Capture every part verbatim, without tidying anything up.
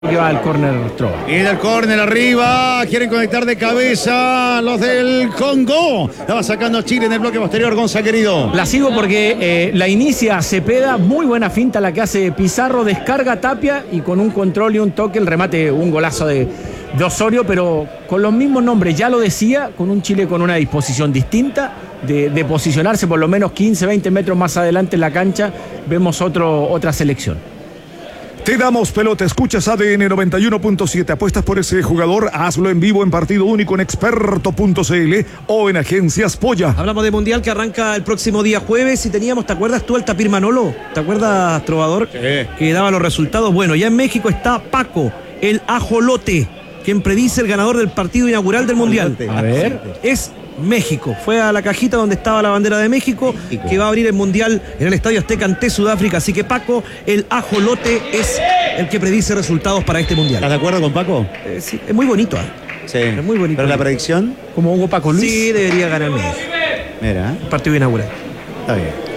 Que va al córner Trova. Y del córner arriba, quieren conectar de cabeza los del Congo. La va sacando Chile en el bloque posterior, Gonza querido. La sigo porque eh, la inicia Cepeda, muy buena finta la que hace Pizarro, descarga Tapia y con un control y un toque, el remate, un golazo de, de Osorio, pero con los mismos nombres, ya lo decía, con un Chile con una disposición distinta, de, de posicionarse por lo menos quince, veinte metros más adelante en la cancha, vemos otro, otra selección. Te damos pelota, escuchas A D N noventa y uno punto siete, apuestas por ese jugador, hazlo en vivo en partido único en experto punto c l o en Agencias Polla. Hablamos de Mundial que arranca el próximo día jueves y teníamos, ¿te acuerdas tú el Tapir Manolo? ¿Te acuerdas, Trovador? Sí. Que daba los resultados. Bueno, ya en México está Paco, el ajolote, quien predice el ganador del partido inaugural del Mundial. A ver. Es México, fue a la cajita donde estaba la bandera de México, México, que va a abrir el Mundial en el Estadio Azteca ante Sudáfrica, así que Paco, el ajolote, es el que predice resultados para este Mundial. ¿Estás de acuerdo con Paco? Eh, sí, es muy bonito, ¿eh? Sí. Es muy bonito. ¿Pero la predicción? Como Hugo Paco Luis. Sí, debería ganar México. Mira. Partido inaugural. Está bien.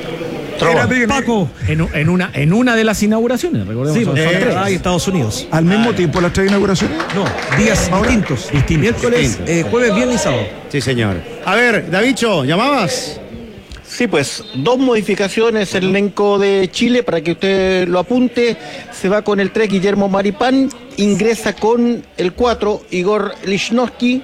Paco, en, en, una, en una de las inauguraciones, recordemos. Sí, son, eh, son tres. hay Estados Unidos. ¿Al mismo ah, tiempo las tres inauguraciones? No, días distintos. distintos. Miércoles, distintos. Eh, jueves, viernes y sábado. Sí, señor. A ver, Davicho, ¿llamabas? Sí, pues, dos modificaciones el elenco de Chile, para que usted lo apunte. Se va con el tres Guillermo Maripán, ingresa con el cuatro Igor Lichnowsky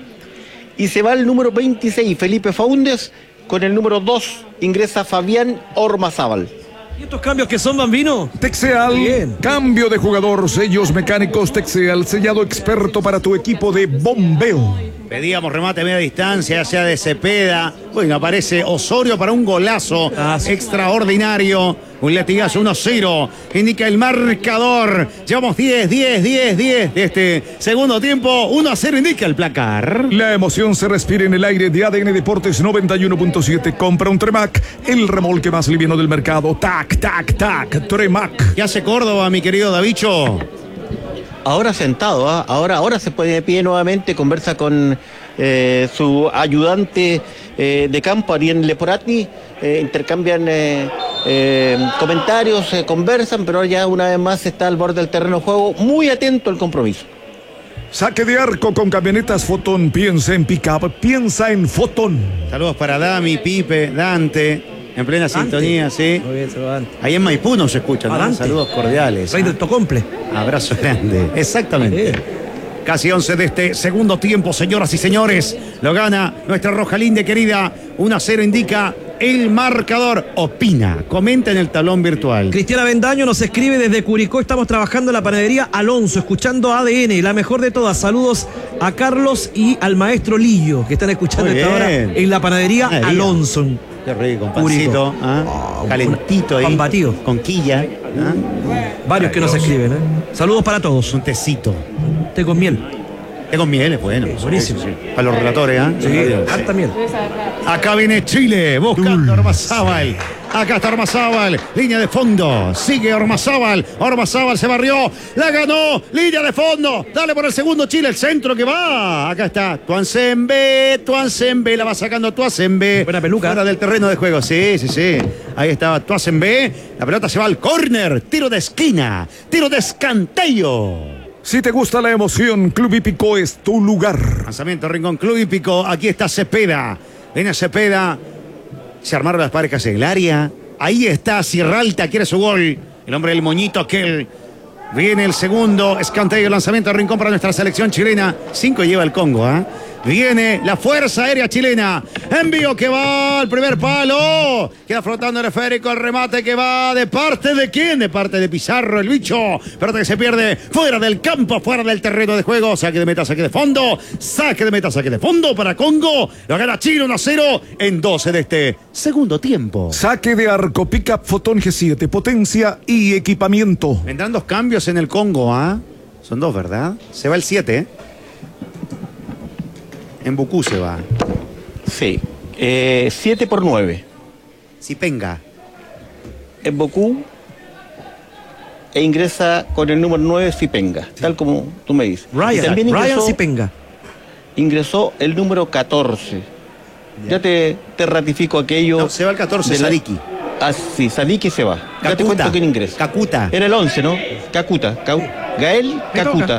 y se va el número veintiséis Felipe Faúndez. Con el número dos ingresa Fabián Ormazábal. ¿Y estos cambios que son, Bambino? Texeal, Bien. Cambio de jugador, sellos mecánicos Texeal, sellado experto para tu equipo de bombeo. Pedíamos remate a media distancia, ya sea de Cepeda. Bueno, aparece Osorio para un golazo ah, sí. extraordinario. Un latigazo uno cero. Indica el marcador. Llevamos diez, diez, diez, diez de este segundo tiempo. uno a cero indica el placar. La emoción se respira en el aire de A D N Deportes noventa y uno punto siete. Compra un Tremac, el remolque más liviano del mercado. Tac, tac, tac. Tremac. ¿Qué hace Córdoba, mi querido Davicho? Ahora sentado, ¿eh? ahora, ahora se pone de pie nuevamente, conversa con eh, su ayudante eh, de campo, Ariel Leporati, eh, intercambian eh, eh, comentarios, eh, conversan, pero ya una vez más está al borde del terreno de juego, muy atento al compromiso. Saque de arco con camionetas Fotón, piensa en pick-up, piensa en Fotón. Saludos para Dami, Pipe, Dante. En plena Dante. Sintonía, sí. Muy bien, Dante. Ahí en Maipú nos escuchan, ¿no? Saludos cordiales. Rey del Tocomple. Abrazo grande. Exactamente. Sí. Casi once de este segundo tiempo, señoras y señores. Lo gana nuestra Roja Linde querida. uno a cero indica el marcador. Opina, comenta en el tablón virtual. Cristiana Bendaño nos escribe desde Curicó. Estamos trabajando en la panadería Alonso, escuchando A D N, la mejor de todas. Saludos a Carlos y al maestro Lillo, que están escuchando esta hora en la panadería Alonso. Qué rico, un pancito, ¿ah? oh, calentito ahí. Pan batido. Con quilla. ¿Ah? Varios que nos escriben, ¿eh? Saludos para todos. Un tecito. Té con miel. Té con miel es bueno. Sí, buenísimo. Sí, sí. Para los relatores, ¿ah? ¿eh? Sí, harta miel. Acá viene Chile, buscando a Ormazábal. Acá está Ormazábal, línea de fondo. Sigue Ormazábal. Ormazábal se barrió. La ganó. Línea de fondo. Dale por el segundo Chile. El centro que va. Acá está Tuanzembe. Tuanzembe. La va sacando Tuanzembe. Buena peluca. Fuera del terreno de juego. Sí, sí, sí. Ahí estaba Tuanzembe. La pelota se va al córner. Tiro de esquina. Tiro de escanteio. Si te gusta la emoción, Club Hípico es tu lugar. Lanzamiento Rincón Club Hípico. Aquí está Cepeda. Viene Cepeda. Se armaron las parejas en el área. Ahí está Sierra Alta, quiere su gol. El hombre del moñito aquel. Viene el segundo. Escanteo, lanzamiento de Rincón para nuestra selección chilena. Cinco lleva el Congo, ¿ah? ¿eh? Viene la Fuerza Aérea Chilena. Envío que va al primer palo. Queda flotando el esférico. El remate que va de parte de quién? De parte de Pizarro, el bicho. Pelota que se pierde fuera del campo, fuera del terreno de juego. Saque de meta, saque de fondo. Saque de meta, saque de fondo para Congo. Lo gana Chile uno a cero en doce de este segundo tiempo. Saque de arco, pick-up Fotón G siete, potencia y equipamiento. Vendrán dos cambios en el Congo, ¿ah? ¿eh? Son dos, ¿verdad? Se va el siete, ¿eh? En Bucú se va. Sí. Eh, siete por nueve. Zipenga. En Bucú. E ingresa con el número nueve Zipenga. Sí. Tal como tú me dices. Ryan, también ingresó, Ryan Zipenga. Ingresó el número catorce. Ya, ya te, te ratifico aquello. No, se va el catorce, Sadiki. Ah, sí, Sadiki se va. Kakuta. Ya te cuento quién ingresa. Kakuta. Era el once, ¿no? Kakuta. Kakuta. Gael Cacuta.